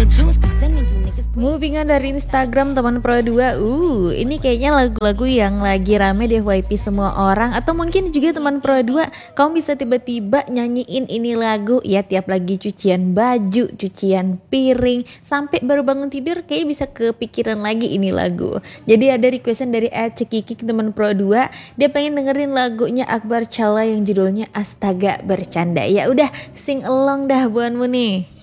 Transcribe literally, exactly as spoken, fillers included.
Moving on dari Instagram teman Pro dua. Uh, ini kayaknya lagu-lagu yang lagi rame di F Y P semua orang. Atau mungkin juga teman Pro dua, kamu bisa tiba-tiba nyanyiin ini lagu ya tiap lagi cucian baju, cucian piring, sampai baru bangun tidur kayak bisa kepikiran lagi ini lagu. Jadi ada requestan dari Ed Cekiki teman Pro dua, dia pengen dengerin lagunya Akbar Chala yang judulnya Astaga Bercanda. Ya udah, sing along dah buanmu nih.